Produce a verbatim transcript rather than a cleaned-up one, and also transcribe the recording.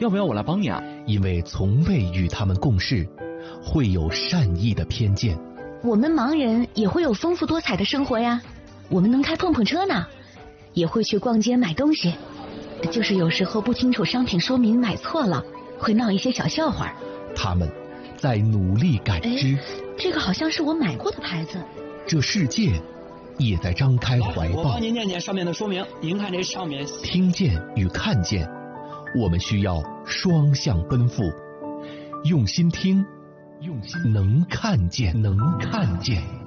要不要我来帮你啊？ 因为从未与他们共事，会有善意的偏见。 我们盲人也会有丰富多彩的生活呀，我们能开碰碰车呢，也会去逛街买东西，就是有时候不清楚商品说明买错了，会闹一些小笑话。 他们在努力感知， 这个好像是我买过的牌子。 这世界也在张开怀抱。 我帮您念念上面的说明，您看这上面。 听见与看见，我们需要双向奔赴，用心听，用心能看见，能看见。